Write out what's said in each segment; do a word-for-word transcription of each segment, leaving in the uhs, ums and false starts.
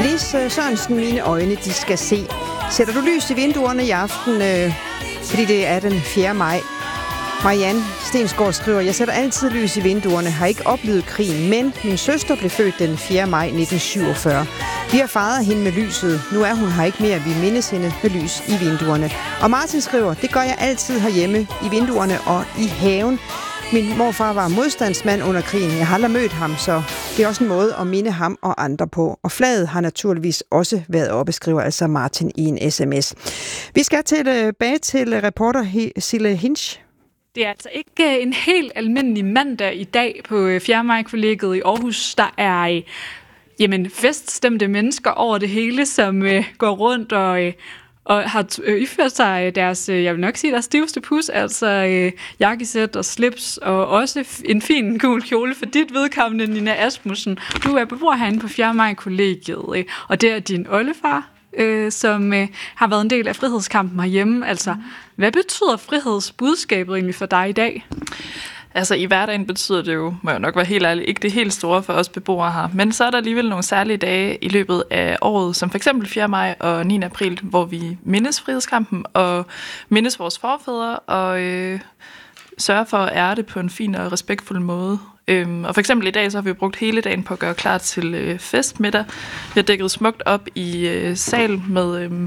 Lis Sørensen, mine øjne, de skal se. Sætter du lys i vinduerne i aften, øh, fordi det er den fjerde maj? Marianne Stensgaard skriver, jeg sætter altid lys i vinduerne, har ikke oplevet krigen, men min søster blev født den fjerde maj nitten syvogfyrre. Vi har fejret hende med lyset. Nu er hun her ikke mere. Vi mindes hende med lys i vinduerne. Og Martin skriver, det gør jeg altid herhjemme i vinduerne og i haven. Min morfar var modstandsmand under krigen. Jeg har aldrig mødt ham, så det er også en måde at minde ham og andre på. Og flaget har naturligvis også været oppe, skriver altså Martin i en sms. Vi skal tilbage til reporter Sille Hinch. Det er altså ikke en helt almindelig mandag i dag på fjerde maj-kollegiet i Aarhus. Der er jamen, feststemte mennesker over det hele, som uh, går rundt og... Uh, og har øh, iført sig deres, øh, jeg vil nok sige, deres stiveste pus, altså øh, jakkesæt og slips, og også en fin gul kjole for dit vedkommende, Nina Asmussen. Du er beboer herinde på fjerde maj-kollegiet, øh, og det er din oldefar, øh, som øh, har været en del af frihedskampen herhjemme. Altså, mm. hvad betyder frihedsbudskabet egentlig for dig i dag? Altså i hverdagen betyder det jo, må jeg nok være helt ærlig, ikke det helt store for os beboere her. Men så er der alligevel nogle særlige dage i løbet af året, som for eksempel fjerde maj og niende april, hvor vi mindes frihedskampen og mindes vores forfædre og øh, sørger for at ære det på en fin og respektfuld måde. Øhm, og for eksempel i dag, så har vi brugt hele dagen på at gøre klar til øh, festmiddag. Vi har dækket smukt op i øh, sal med øh,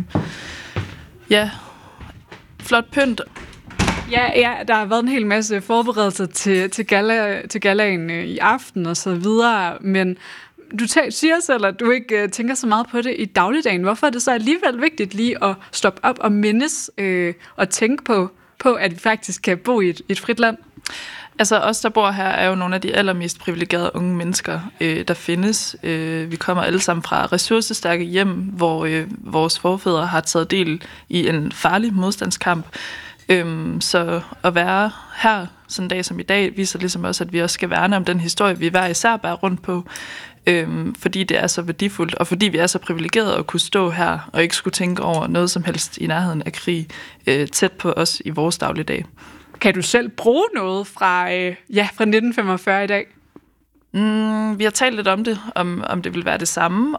ja, flot pynt. Ja, ja, der har været en hel masse forberedelser til, til, gala, til galaen i aften og så videre, men du siger selv, at du ikke uh, tænker så meget på det i dagligdagen. Hvorfor er det så alligevel vigtigt lige at stoppe op og mindes øh, og tænke på, på, at vi faktisk kan bo i et, et frit land? Altså os, der bor her, er jo nogle af de allermest privilegerede unge mennesker, øh, der findes. Øh, vi kommer alle sammen fra ressourcestærke hjem, hvor øh, vores forfædre har taget del i en farlig modstandskamp. Øhm, så at være her sådan en dag som i dag, viser ligesom også, at vi også skal værne om den historie, vi hver især bærer rundt på, øhm, fordi det er så værdifuldt, og fordi vi er så privilegerede at kunne stå her, og ikke skulle tænke over noget som helst i nærheden af krig, øh, tæt på os i vores dagligdag. Kan du selv bruge noget fra, øh, ja, fra nitten femogfyrre i dag? Mm, vi har talt lidt om det, om, om det vil være det samme,